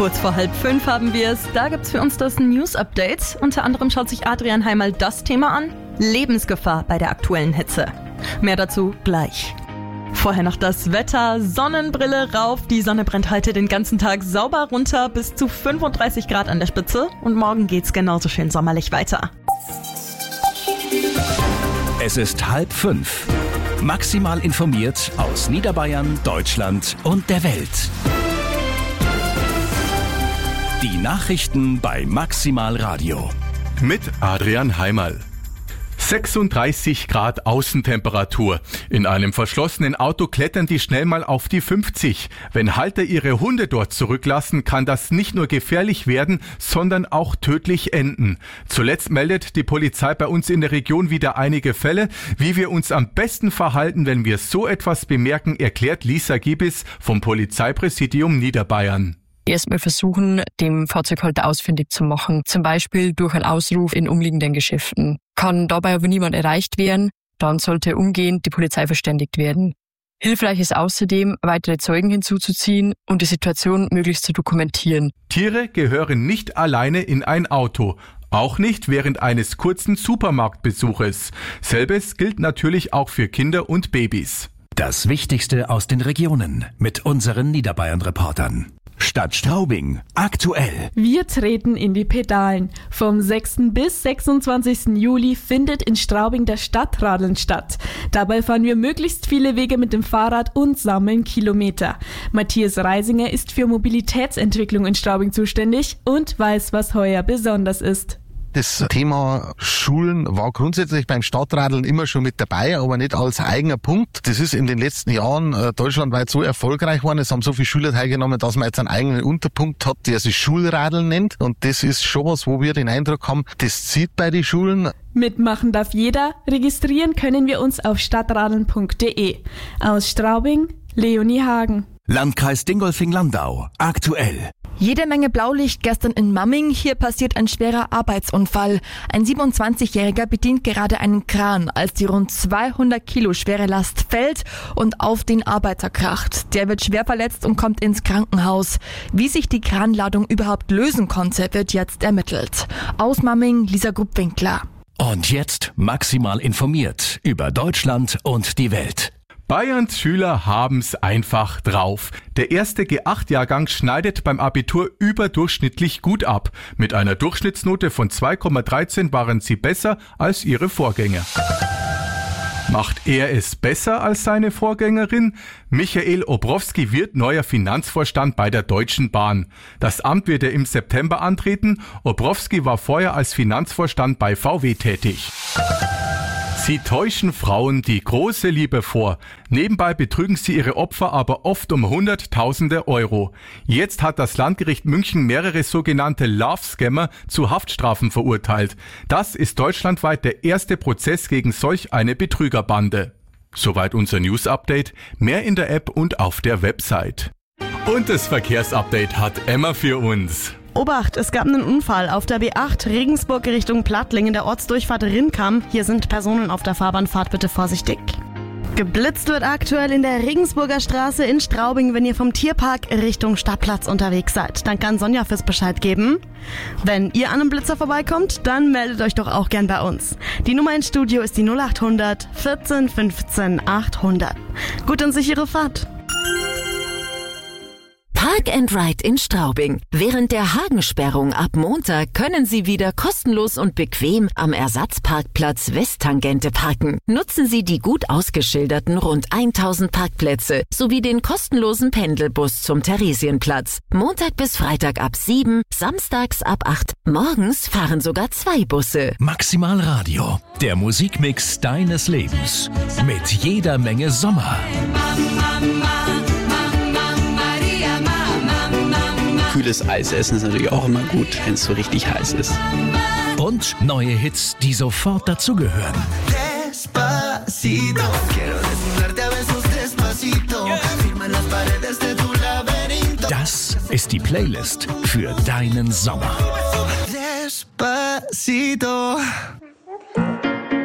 Kurz vor 4:30 haben wir es. Da gibt's für uns das News-Update. Unter anderem schaut sich Adrian Heimal das Thema an: Lebensgefahr bei der aktuellen Hitze. Mehr dazu gleich. Vorher noch das Wetter. Sonnenbrille rauf. Die Sonne brennt heute den ganzen Tag sauber runter, bis zu 35 Grad an der Spitze. Und morgen geht's genauso schön sommerlich weiter. Es ist 4:30. Maximal informiert aus Niederbayern, Deutschland und der Welt. Die Nachrichten bei Maximal Radio. Mit Adrian Heimal. 36 Grad Außentemperatur. In einem verschlossenen Auto klettern die schnell mal auf die 50. Wenn Halter ihre Hunde dort zurücklassen, kann das nicht nur gefährlich werden, sondern auch tödlich enden. Zuletzt meldet die Polizei bei uns in der Region wieder einige Fälle. Wie wir uns am besten verhalten, wenn wir so etwas bemerken, erklärt Lisa Giebis vom Polizeipräsidium Niederbayern. Erstmal versuchen, dem Fahrzeughalter ausfindig zu machen, zum Beispiel durch einen Ausruf in umliegenden Geschäften. Kann dabei aber niemand erreicht werden, dann sollte umgehend die Polizei verständigt werden. Hilfreich ist außerdem, weitere Zeugen hinzuzuziehen und die Situation möglichst zu dokumentieren. Tiere gehören nicht alleine in ein Auto. Auch nicht während eines kurzen Supermarktbesuches. Selbes gilt natürlich auch für Kinder und Babys. Das Wichtigste aus den Regionen mit unseren Niederbayern-Reportern. Stadt Straubing, aktuell. Wir treten in die Pedalen. Vom 6. bis 26. Juli findet in Straubing das Stadtradeln statt. Dabei fahren wir möglichst viele Wege mit dem Fahrrad und sammeln Kilometer. Matthias Reisinger ist für Mobilitätsentwicklung in Straubing zuständig und weiß, was heuer besonders ist. Das Thema Schulen war grundsätzlich beim Stadtradeln immer schon mit dabei, aber nicht als eigener Punkt. Das ist in den letzten Jahren deutschlandweit so erfolgreich geworden. Es haben so viele Schüler teilgenommen, dass man jetzt einen eigenen Unterpunkt hat, der sich Schulradeln nennt. Und das ist schon was, wo wir den Eindruck haben, das zieht bei den Schulen. Mitmachen darf jeder. Registrieren können wir uns auf stadtradeln.de. Aus Straubing, Leonie Hagen. Landkreis Dingolfing-Landau, aktuell. Jede Menge Blaulicht gestern in Mamming. Hier passiert ein schwerer Arbeitsunfall. Ein 27-Jähriger bedient gerade einen Kran, als die rund 200 Kilo schwere Last fällt und auf den Arbeiter kracht. Der wird schwer verletzt und kommt ins Krankenhaus. Wie sich die Kranladung überhaupt lösen konnte, wird jetzt ermittelt. Aus Mamming, Lisa Gruppwinkler. Und jetzt maximal informiert über Deutschland und die Welt. Bayerns Schüler haben's einfach drauf. Der erste G8-Jahrgang schneidet beim Abitur überdurchschnittlich gut ab. Mit einer Durchschnittsnote von 2,13 waren sie besser als ihre Vorgänger. Macht er es besser als seine Vorgängerin? Michael Obrowski wird neuer Finanzvorstand bei der Deutschen Bahn. Das Amt wird er im September antreten. Obrowski war vorher als Finanzvorstand bei VW tätig. Sie täuschen Frauen die große Liebe vor. Nebenbei betrügen sie ihre Opfer aber oft um Hunderttausende Euro. Jetzt hat das Landgericht München mehrere sogenannte Love-Scammer zu Haftstrafen verurteilt. Das ist deutschlandweit der erste Prozess gegen solch eine Betrügerbande. Soweit unser News-Update. Mehr in der App und auf der Website. Und das Verkehrsupdate hat Emma für uns. Obacht, es gab einen Unfall auf der B8 Regensburg Richtung Plattling in der Ortsdurchfahrt Rinnkamm. Hier sind Personen auf der Fahrbahn, fahrt bitte vorsichtig. Geblitzt wird aktuell in der Regensburger Straße in Straubing, wenn ihr vom Tierpark Richtung Stadtplatz unterwegs seid. Danke an Sonja fürs Bescheid geben. Wenn ihr an einem Blitzer vorbeikommt, dann meldet euch doch auch gern bei uns. Die Nummer ins Studio ist die 0800 14 15 800. Gut und sichere Fahrt. Park and Ride in Straubing. Während der Hagensperrung ab Montag können Sie wieder kostenlos und bequem am Ersatzparkplatz Westtangente parken. Nutzen Sie die gut ausgeschilderten rund 1000 Parkplätze sowie den kostenlosen Pendelbus zum Theresienplatz. Montag bis Freitag ab 7, samstags ab 8. Morgens fahren sogar 2 Busse. Maximal Radio, der Musikmix deines Lebens. Mit jeder Menge Sommer. Kühles Eis essen ist natürlich auch immer gut, wenn es so richtig heiß ist. Und neue Hits, die sofort dazugehören. Das ist die Playlist für deinen Sommer. Despacito.